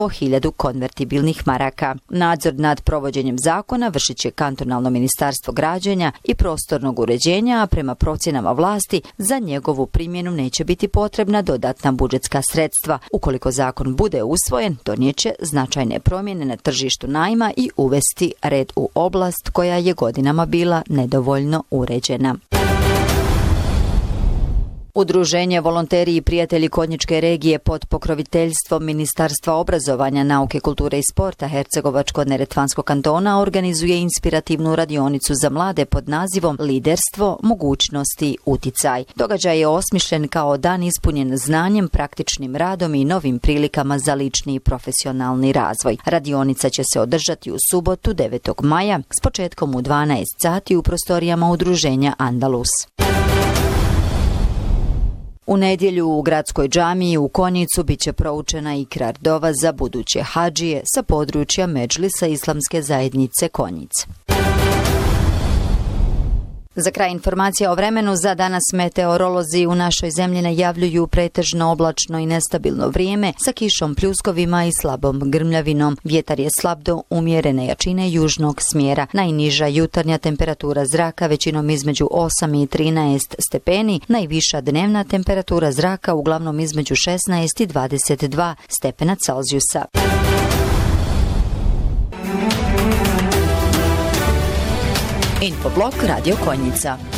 1000 konvertibilnih maraka. Nadzor nad provođenjem zakona vršit će kantonalno ministarstvo građenja i prostornog uređenja, a prema procjenama vlasti za njegovu primjenu neće biti potrebna dodatna budžetska sredstva. Ukoliko zakon bude usvojen, donijet će značajne promjene na tržištu najma i uvesti red u oblast koja je godinama bila nedovoljno uređena. Udruženje Volonteri i prijatelji Konjičke regije pod pokroviteljstvom Ministarstva obrazovanja, nauke, kulture i sporta Hercegovačko-neretvanskog kantona organizuje inspirativnu radionicu za mlade pod nazivom Liderstvo, mogućnosti, uticaj. Događaj je osmišljen kao dan ispunjen znanjem, praktičnim radom i novim prilikama za lični i profesionalni razvoj. Radionica će se održati u subotu 9. maja s početkom u 12 sati u prostorijama udruženja Andalus. U nedjelju u gradskoj džamiji u Konjicu biće proučena ikrar dova za buduće hadžije sa područja Medžlisa Islamske zajednice Konjic. Za kraj informacija o vremenu za danas meteorolozi u našoj zemlji najavljuju pretežno oblačno i nestabilno vrijeme sa kišom, pljuskovima i slabom grmljavinom. Vjetar je slab do umjerene jačine južnog smjera. Najniža jutarnja temperatura zraka većinom između 8 i 13 stepeni, najviša dnevna temperatura zraka uglavnom između 16 i 22 stepena Celzijusa. Infoblog Radio Konjica.